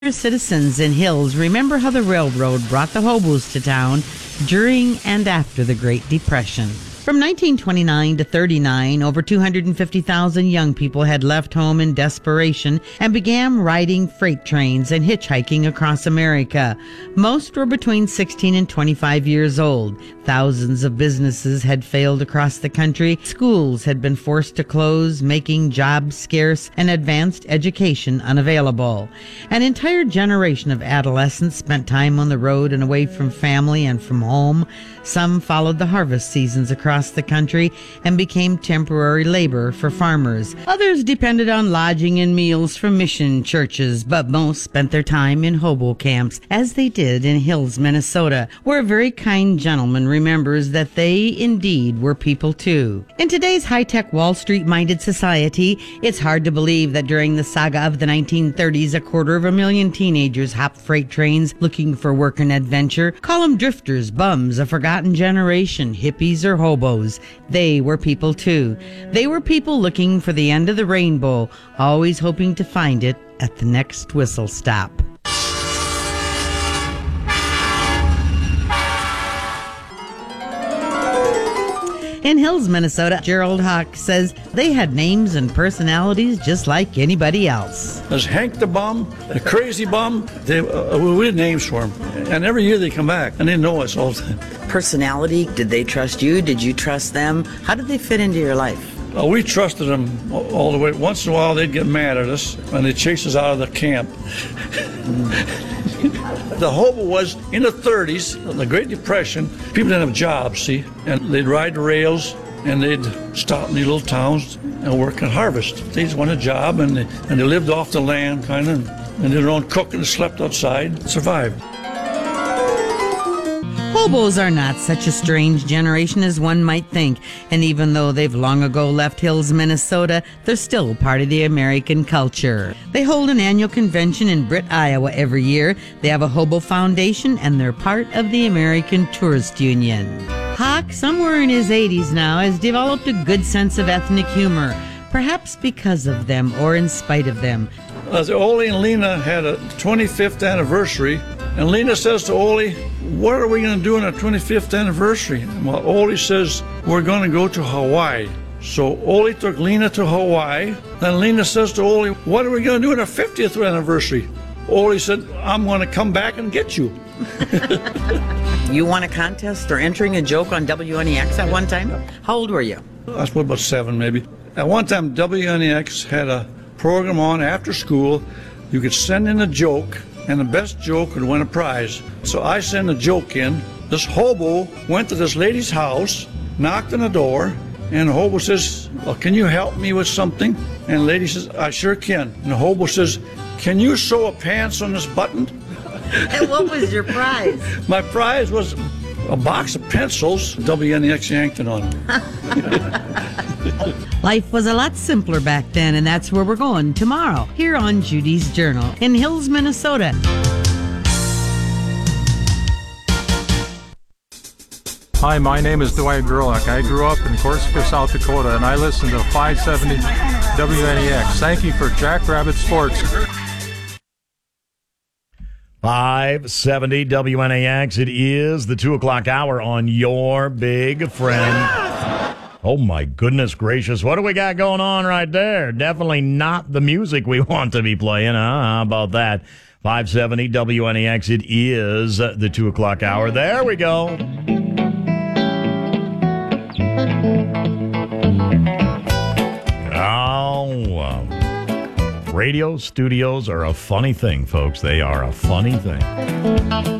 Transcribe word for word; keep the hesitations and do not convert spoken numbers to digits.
Citizens in Hills remember how the railroad brought the hobos to town during and after the Great Depression. From nineteen twenty-nine to thirty-nine, over two hundred fifty thousand young people had left home in desperation and began riding freight trains and hitchhiking across America. Most were between sixteen and twenty-five years old. Thousands of businesses had failed across the country. Schools had been forced to close, making jobs scarce and advanced education unavailable. An entire generation of adolescents spent time on the road and away from family and from home. Some followed the harvest seasons across the country and became temporary labor for farmers. Others depended on lodging and meals from mission churches, but most spent their time in hobo camps, as they did in Hills, Minnesota, where a very kind gentleman remembers that they indeed were people too. In today's high-tech Wall Street-minded society, it's hard to believe that during the saga of the nineteen thirties, a quarter of a million teenagers hopped freight trains looking for work and adventure. Call them drifters, bums, a forgotten generation, hippies or hobos. They were people too. They were people looking for the end of the rainbow, always hoping to find it at the next whistle stop. In Hills, Minnesota, Gerald Hawk says they had names and personalities just like anybody else. There's Hank the Bum, the Crazy Bum. They, uh, we had names for them. And every year they come back, and they know us all the time. Personality, did they trust you? Did you trust them? How did they fit into your life? Uh, we trusted them all, all the way. Once in a while, they'd get mad at us, and they'd chase us out of the camp. The hobo was in the thirties, the Great Depression. People didn't have jobs, see, and they'd ride the rails and they'd stop in these little towns and work at harvest. They just wanted a job, and they, and they lived off the land, kind of, and did their own cooking and slept outside, survived. Hobos are not such a strange generation as one might think, and even though they've long ago left Hills, Minnesota, they're still part of the American culture. They hold an annual convention in Britt, Iowa every year. They have a hobo foundation, and they're part of the American Tourist Union. Hawk, somewhere in his eighties now, has developed a good sense of ethnic humor, perhaps because of them or in spite of them. Uh, Ole and Lena had a twenty-fifth anniversary, and Lena says to Ole, "What are we going to do on our twenty-fifth anniversary?" Well, Ole says, "We're going to go to Hawaii." So Ole took Lena to Hawaii. Then Lena says to Ole, "What are we going to do on our fiftieth anniversary?" Ole said, "I'm going to come back and get you." You won a contest or entering a joke on W N E X at one time? How old were you? I was about seven, maybe. At one time, W N E X had a program on after school. You could send in a joke, and the best joke would win a prize. So I sent a joke in. This hobo went to this lady's house, knocked on the door, and the hobo says, "Well, can you help me with something?" And the lady says, "I sure can." And the hobo says, "Can you sew a pants on this button?" And what was your prize? My prize was a box of pencils. W N E X Yankton on them. Life was a lot simpler back then, and that's where we're going tomorrow, here on Judy's Journal in Hills, Minnesota. Hi, my name is Dwight Gerlach. I grew up in Corsica, South Dakota, and I listen to five seventy W N E X. Thank you for Jackrabbit Sports. five seventy W N A X. It is the two o'clock hour on your big friend. Oh, my goodness gracious. What do we got going on right there? Definitely not the music we want to be playing. Huh? How about that? five seventy W N A X. It is the two o'clock hour. There we go. Oh, um, radio studios are a funny thing, folks. They are a funny thing.